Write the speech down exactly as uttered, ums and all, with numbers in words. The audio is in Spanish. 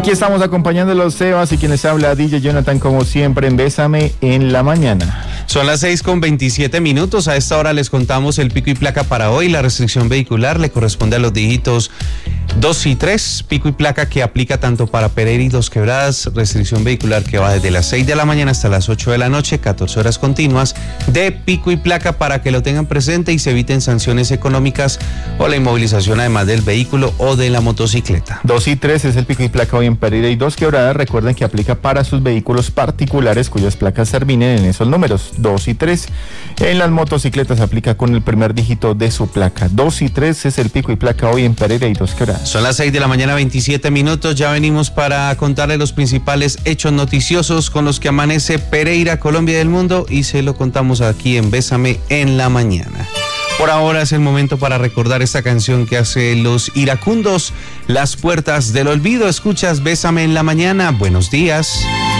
Aquí estamos acompañando a los Sebas y quien les habla, D J Jonathan, como siempre, en Bésame en la Mañana. Son las seis con veintisiete minutos. A esta hora les contamos el pico y placa para hoy. La restricción vehicular le corresponde a los dígitos dos y tres. Pico y placa que aplica tanto para Pereira y Dos Quebradas. Restricción vehicular que va desde las seis de la mañana hasta las ocho de la noche, catorce horas continuas de pico y placa para que lo tengan presente y se eviten sanciones económicas o la inmovilización además del vehículo o de la motocicleta. dos y tres es el pico y placa hoy en Pereira y Dos Quebradas. Recuerden que aplica para sus vehículos particulares cuyas placas terminen en esos números, dos y tres. En las motocicletas aplica con el primer dígito de su placa. dos y tres es el pico y placa hoy en Pereira y Dos Quebradas. Son las seis de la mañana, veintisiete minutos. Ya venimos para contarles los principales hechos noticiosos con los que amanece Pereira, Colombia y el mundo, y se lo contamos aquí en Bésame en la Mañana. Por ahora es el momento para recordar esta canción que hace Los Iracundos, Las Puertas del Olvido. Escuchas Bésame en la Mañana. Buenos días.